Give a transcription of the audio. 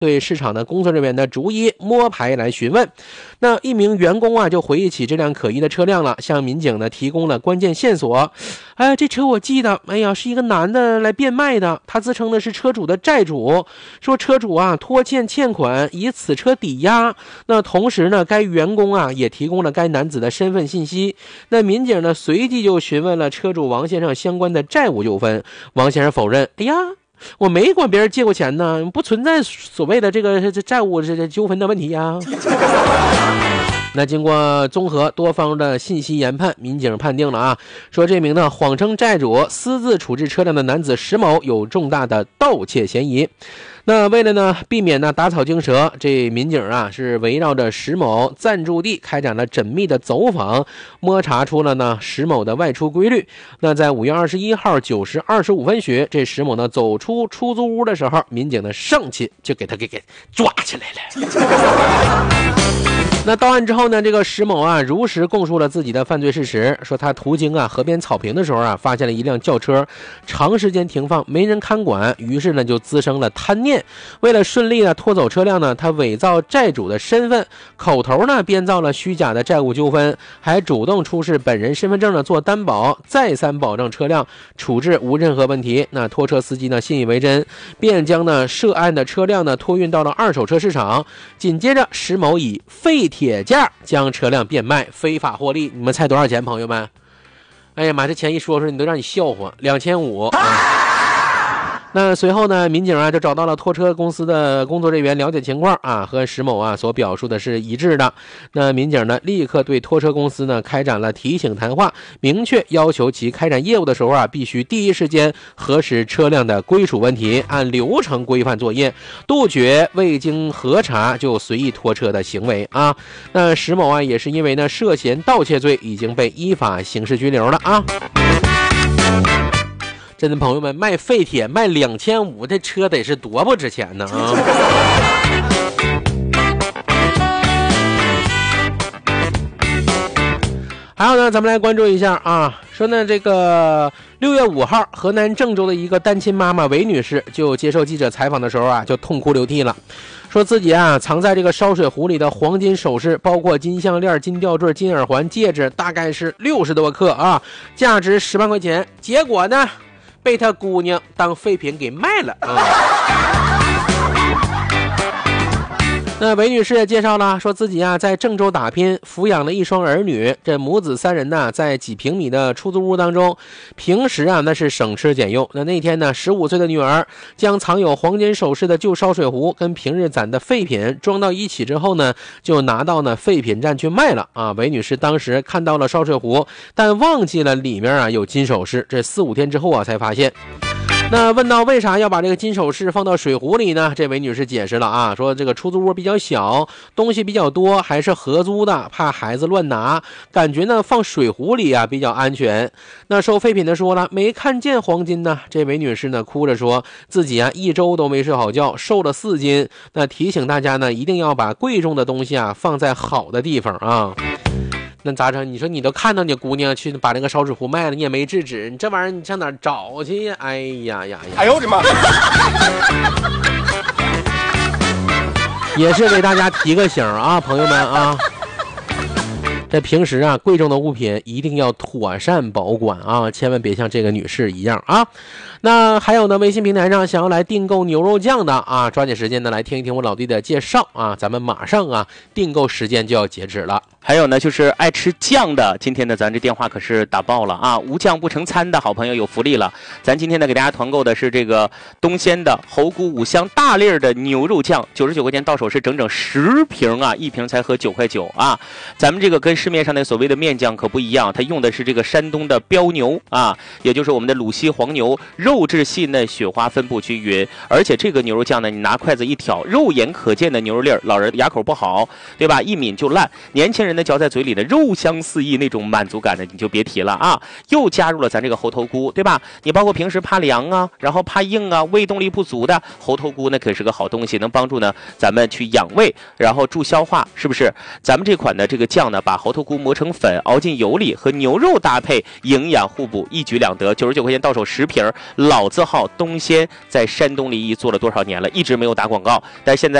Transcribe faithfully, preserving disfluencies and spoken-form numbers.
对市场的工作人员呢逐一摸排来询问。那一名员工啊就回忆起这辆可疑的车辆了，向民警呢提供了关键线索。哎，这车我记得，哎呀，是一个男的来变卖的，他自称的是车主的债主，说车主啊拖欠欠款，以此车抵押。那同时呢，该员工啊也提供了该男子的身份信息。那民警呢随即就询问了车主王先生相关的债务纠纷。王先生否认，哎呀，我没管别人借过钱呢，不存在所谓的这个这债务这纠纷的问题呀。那经过综合多方的信息研判，民警判定了啊，说这名呢谎称债主私自处置车辆的男子石某有重大的盗窃嫌疑。那为了呢避免呢打草惊蛇，这民警啊是围绕着石某暂住地开展了缜密的走访，摸查出了呢石某的外出规律。那在五月二十一号九时二十五分许，这石某呢走出出租屋的时候，民警呢上去就给他给给抓起来了。那到案之后呢，这个石某啊如实供述了自己的犯罪事实，说他途经啊河边草坪的时候啊，发现了一辆轿车长时间停放，没人看管，于是呢就滋生了贪念。为了顺利的拖走车辆呢，他伪造债主的身份，口头呢编造了虚假的债务纠纷，还主动出示本人身份证呢做担保，再三保证车辆处置无任何问题。那拖车司机呢信以为真，便将呢涉案的车辆呢托运到了二手车市场。紧接着石某以废铁价将车辆变卖，非法获利。你们猜多少钱，朋友们？哎呀妈，这钱一说出来你都让你笑话，两千五。那随后呢，民警啊就找到了拖车公司的工作人员了解情况啊，和石某啊所表述的是一致的。那民警呢立刻对拖车公司呢开展了提醒谈话，明确要求其开展业务的时候啊，必须第一时间核实车辆的归属问题，按流程规范作业，杜绝未经核查就随意拖车的行为啊。那石某啊也是因为呢涉嫌盗窃罪，已经被依法刑事拘留了啊。真的朋友们，卖废铁卖两千五，这车得是多不值钱呢啊！还有呢，咱们来关注一下啊，说呢这个六月五号，河南郑州的一个单亲妈妈韦女士就接受记者采访的时候啊，就痛哭流涕了，说自己啊藏在这个烧水壶里的黄金首饰，包括金项链、金吊坠、金耳环、戒指，大概是六十多克啊，价值十万块钱，结果呢被他姑娘当废品给卖了啊！那韦女士也介绍了，说自己啊在郑州打拼，抚养了一双儿女，这母子三人呢在几平米的出租屋当中，平时啊那是省吃俭用。那那天呢，十五岁的女儿将藏有黄金首饰的旧烧水壶跟平日攒的废品装到一起之后呢，就拿到呢废品站去卖了啊。韦女士当时看到了烧水壶，但忘记了里面啊有金首饰，这四五天之后啊才发现。那问到为啥要把这个金首饰放到水壶里呢？这位女士解释了啊，说这个出租屋比较小，东西比较多，还是合租的，怕孩子乱拿，感觉呢放水壶里啊比较安全。那收废品的说了，没看见黄金呢。这位女士呢哭着说自己啊一周都没睡好觉，瘦了四斤。那提醒大家呢，一定要把贵重的东西啊放在好的地方啊。那咋整？你说你都看到你姑娘去把那个烧水壶卖了，你也没制止，你这玩意儿你上哪儿找去呀？哎呀呀呀！ 哎呦我的妈！ 也是给大家提个醒啊，朋友们啊，这平时啊贵重的物品一定要妥善保管啊，千万别像这个女士一样啊。那还有呢，微信平台上想要来订购牛肉酱的啊，抓紧时间呢来听一听我老弟的介绍啊，咱们马上啊订购时间就要截止了。 还有呢，就是爱吃酱的，今天呢咱这电话可是打爆了啊！无酱不成餐的好朋友有福利了，咱今天呢给大家团购的是这个东鲜的猴骨五香大粒的牛肉酱，九十九块钱到手是整整十瓶啊，一瓶才合九块九啊！咱们这个跟市面上的所谓的面酱可不一样，它用的是这个山东的标牛啊，也就是我们的鲁西黄牛，肉质细嫩，雪花分布均匀，而且这个牛肉酱呢，你拿筷子一挑，肉眼可见的牛肉粒儿，老人牙口不好，对吧？一抿就烂，年轻人呢嚼在嘴里的肉香四溢，那种满足感呢你就别提了啊！又加入了咱这个猴头菇，对吧？你包括平时怕凉啊，然后怕硬啊，胃动力不足的猴头菇呢可是个好东西，能帮助呢咱们去养胃，然后助消化，是不是？咱们这款的这个酱呢，把猴猴头菇磨成粉，熬进油里，和牛肉搭配，营养互补，一举两得。九十九块钱到手十瓶，老字号东鲜，在山东临沂做了多少年了，一直没有打广告，但现在